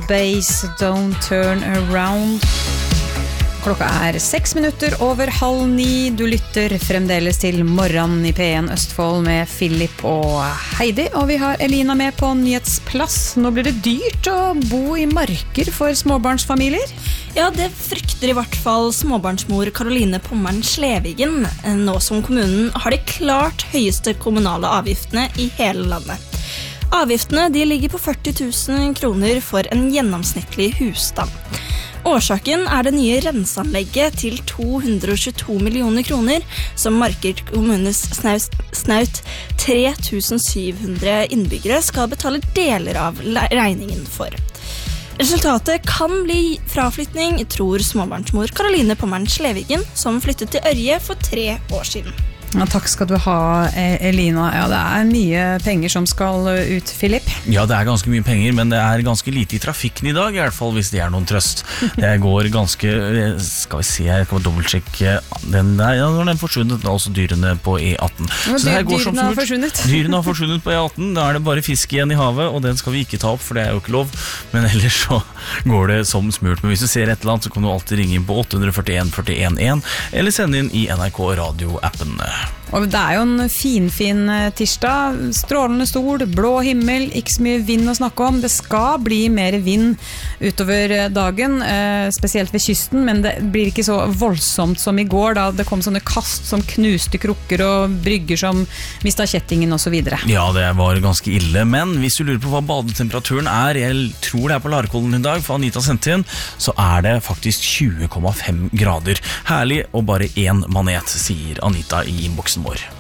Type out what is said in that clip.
Bass, Don't Turn Around. Klokka 6 minutter over 8:30. Du lytter fremdeles til Morgen i P1 Østfold med Philip og Heidi. Og vi har Elina med på nyhetsplass. Nå blir det dyrt å bo i marker for småbarnsfamilier. Ja, det frykter i hvert fall småbarnsmor Karoline Pommern Slevigen, nå som kommunen har de klart høyeste kommunale avgiftene i hele landet. Avgiftene de ligger på 40 000 kroner for en gjennomsnittlig husstand. Årsaken det nye renseanlegget til 222 millioner kroner som Marker kommunes snaut 3700 innbyggere skal betale deler av regningen for. Resultatet kan bli fraflytning, tror småbarnsmor Karoline Pommern Slevigen, som flyttet til Ørje for 3 år siden. Ja, takk skal du ha, Elina. Ja, det mye penger som skal ut, Philip. Ja, det ganske mye penger, men det ganske lite i trafikken i dag, i hvert fall hvis det noen trøst. Det går ganske, skal vi se, jeg kan dobbeltsjekke den der, ja, den forsvunnet, da også dyrene på E18. Så det går som smurt. Dyrene har forsvunnet på E18, da det bare fisk igjen i havet, og den skal vi ikke ta opp, for det jo ikke lov, men ellers så går det som smurt. Men hvis du ser et eller annet, så kan du alltid ringe inn på 841 411, eller sende inn i NRK Radio-appen. Og det jo en fin tirsdag, strålende sol, blå himmel, ikke så mye vind å snakke om. Det skal bli mer vind utover dagen, spesielt ved kysten, men det blir ikke så voldsomt som i går, da det kom sånne kast som knuste krukker og brygger som mistet kjettingen og så videre. Ja, det var ganske ille, men hvis du lurer på hva badetemperaturen jeg tror det på Larkollen i dag, for Anita sendte inn, så det faktisk 20,5 grader. Herlig og bare 1 manet, sier Anita i innboksen vår.